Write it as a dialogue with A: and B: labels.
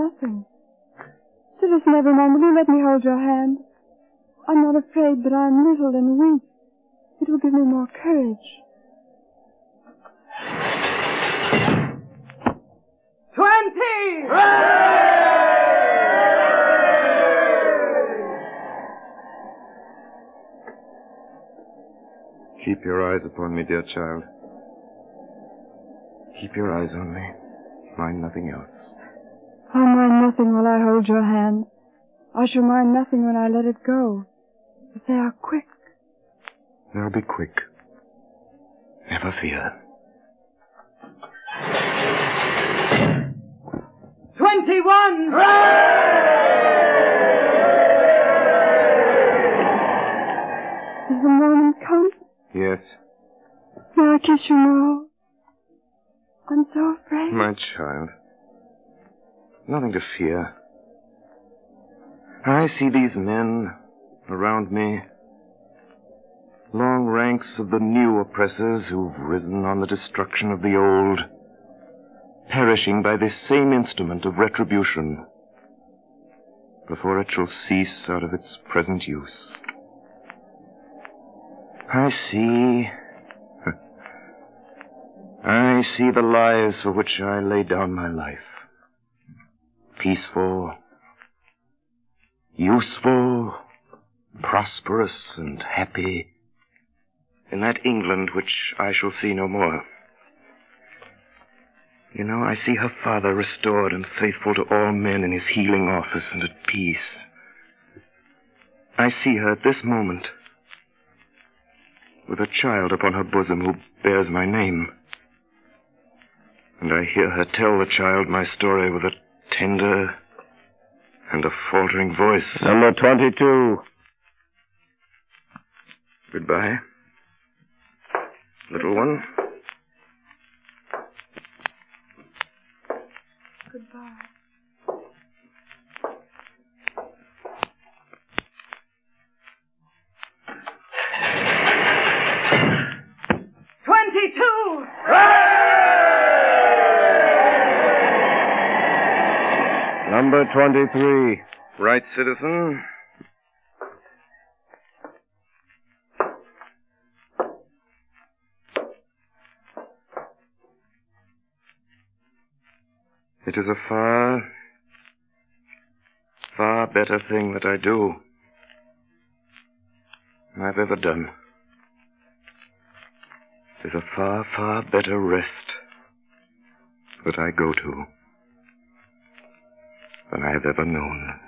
A: nothing. Citizen Evermond, will you let me hold your hand? I'm not afraid, but I'm little and weak. It will give me more courage.
B: 20!
C: Keep your eyes upon me, dear child. Keep your eyes on me. Mind nothing else.
A: I'll mind nothing while I hold your hand. I shall mind nothing when I let it go. But they are quick.
C: They'll be quick. Never fear.
B: 21!
A: Is the moment come?
C: Yes.
A: May I kiss you now? I'm so afraid.
C: My child. Nothing to fear. I see these men around me. Long ranks of the new oppressors who've risen on the destruction of the old, perishing by this same instrument of retribution before it shall cease out of its present use. I see the lives for which I lay down my life. Peaceful, useful, prosperous, and happy in that England which I shall see no more. You know, I see her father restored and faithful to all men in his healing office and at peace. I see her at this moment with a child upon her bosom who bears my name. And I hear her tell the child my story with a tender and a faltering voice.
D: Number 22.
C: Goodbye, little one.
A: Goodbye.
D: Number 23.
C: Right, citizen. It is a far, far better thing that I do than I've ever done. It is a far, far better rest that I go to than I have ever known.